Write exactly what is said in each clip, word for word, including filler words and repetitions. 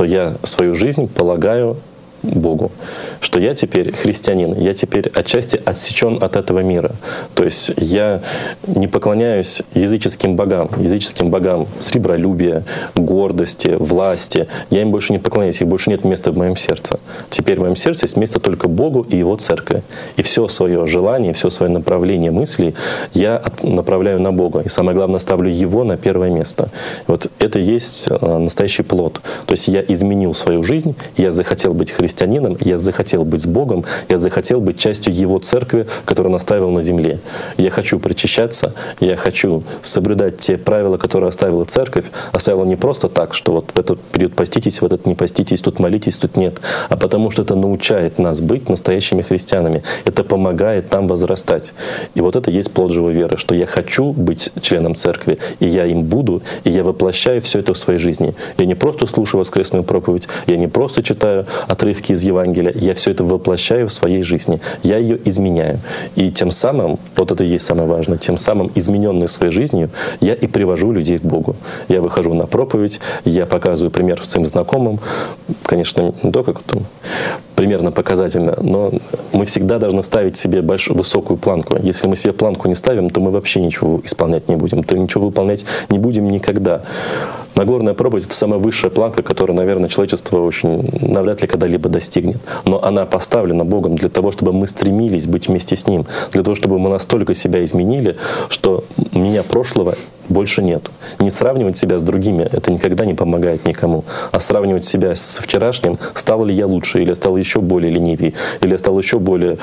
что я свою жизнь полагаю Богу, что я теперь христианин, я теперь отчасти отсечен от этого мира. То есть я не поклоняюсь языческим богам, языческим богам сребролюбия, гордости, власти. Я им больше не поклоняюсь, их больше нет места в моем сердце. Теперь в моем сердце есть место только Богу и Его церкви. И все свое желание, все свое направление мыслей я направляю на Бога. И самое главное, ставлю Его на первое место. Вот это и есть настоящий плод. То есть я изменил свою жизнь, я захотел быть христианином, христианином, я захотел быть с Богом, я захотел быть частью Его церкви, которую Он оставил на земле. Я хочу причащаться, я хочу соблюдать те правила, которые оставила церковь. Оставила не просто так, что вот в этот период поститесь, в этот не поститесь, тут молитесь, тут нет, а потому что это научает нас быть настоящими христианами. Это помогает нам возрастать. И вот это есть плод живой веры, что я хочу быть членом церкви, и я им буду, и я воплощаю все это в своей жизни. Я не просто слушаю воскресную проповедь, я не просто читаю отрывки из Евангелия, я все это воплощаю в своей жизни, я ее изменяю. И тем самым, вот это и есть самое важное, тем самым измененной своей жизнью я и привожу людей к Богу. Я выхожу на проповедь, я показываю пример своим знакомым, конечно, не только как-то примерно показательно, но мы всегда должны ставить себе большую, высокую планку. Если мы себе планку не ставим, то мы вообще ничего исполнять не будем, то ничего выполнять не будем никогда. Нагорная проповедь — это самая высшая планка, которую, наверное, человечество очень навряд ли когда-либо достигнет. Но она поставлена Богом для того, чтобы мы стремились быть вместе с Ним, для того, чтобы мы настолько себя изменили, что меня прошлого больше нет. Не сравнивать себя с другими — это никогда не помогает никому. А сравнивать себя с вчерашним, стал ли я лучше, или я стал еще более ленивее, или я стал еще более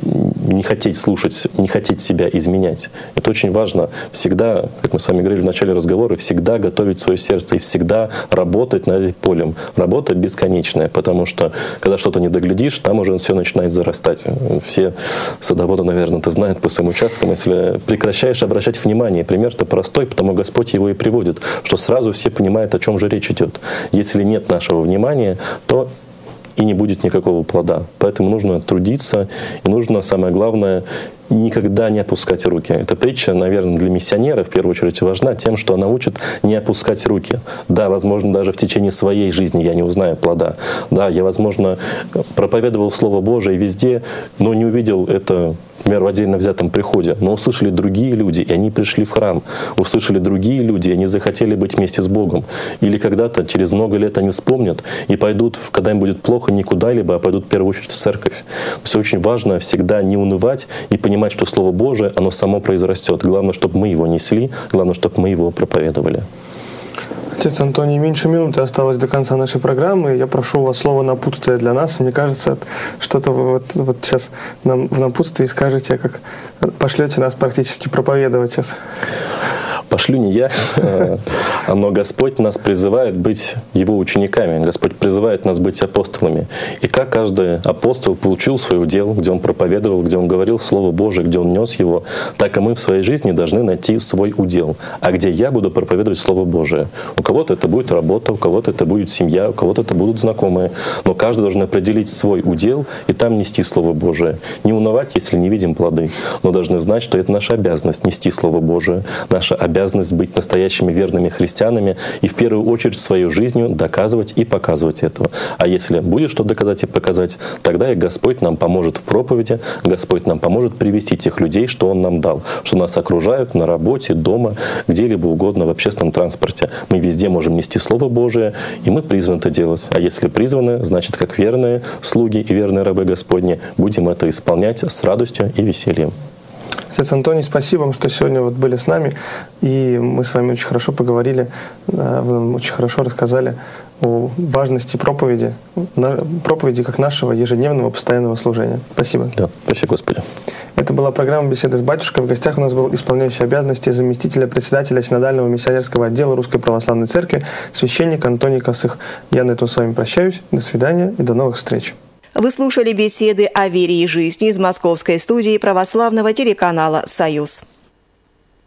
не хотеть слушать, не хотеть себя изменять. Это очень важно. Всегда, как мы с вами говорили в начале разговора, всегда готовить свое сердце и всегда работать над этим полем. Работа бесконечная, потому что когда что-то не доглядишь, там уже все начинает зарастать. Все садоводы, наверное, это знают по своим участкам. Если прекращаешь обращать внимание, пример-то простой, потому Господь его и приводит, что сразу все понимают, о чем же речь идет. Если нет нашего внимания, то и не будет никакого плода. Поэтому нужно трудиться, и нужно, самое главное, никогда не опускать руки. Эта притча, наверное, для миссионера в первую очередь важна тем, что она учит не опускать руки. Да, возможно, даже в течение своей жизни я не узнаю плода. Да, я, возможно, проповедовал Слово Божие везде, но не увидел это, например, в отдельно взятом приходе. Но услышали другие люди, и они пришли в храм. Услышали другие люди, и они захотели быть вместе с Богом. Или когда-то, через много лет, они вспомнят и пойдут, когда им будет плохо, не куда-либо, а пойдут в первую очередь в церковь. То есть очень важно всегда не унывать и понимать, что Слово Божие, оно само произрастет. Главное, чтобы мы его несли, главное, чтобы мы его проповедовали. Отец Антоний, меньше минуты осталось до конца нашей программы. Я прошу у вас слово напутствия для нас. Мне кажется, что-то вы вот, вот сейчас нам в напутствии скажете, как пошлете нас практически проповедовать сейчас. Пошлю не я, но Господь нас призывает быть Его учениками. Господь призывает нас быть апостолами. И как каждый апостол получил свой удел, где он проповедовал, где он говорил Слово Божие, где он нес его, так и мы в своей жизни должны найти свой удел. А где я буду проповедовать Слово Божие? У кого-то это будет работа, у кого-то это будет семья, у кого-то это будут знакомые. Но каждый должен определить свой удел и там нести Слово Божие. Не унывать, если не видим плоды, но должны знать, что это наша обязанность нести Слово Божие, наша обязанность обязанность быть настоящими верными христианами и в первую очередь своей жизнью доказывать и показывать этого. А если будет что доказать и показать, тогда и Господь нам поможет в проповеди, Господь нам поможет привести тех людей, что Он нам дал, что нас окружают на работе, дома, где-либо угодно, в общественном транспорте. Мы везде можем нести Слово Божие, и мы призваны это делать. А если призваны, значит, как верные слуги и верные рабы Господни, будем это исполнять с радостью и весельем. Отец Антоний, спасибо вам, что сегодня вот были с нами, и мы с вами очень хорошо поговорили, вы нам очень хорошо рассказали о важности проповеди, проповеди как нашего ежедневного постоянного служения. Спасибо. Да, спасибо, Господи. Это была программа «Беседы с батюшкой». В гостях у нас был исполняющий обязанности заместителя председателя Синодального миссионерского отдела Русской Православной Церкви, священник Антоний Косых. Я на этом с вами прощаюсь. До свидания и до новых встреч. Вы слушали беседы о вере и жизни из московской студии православного телеканала «Союз».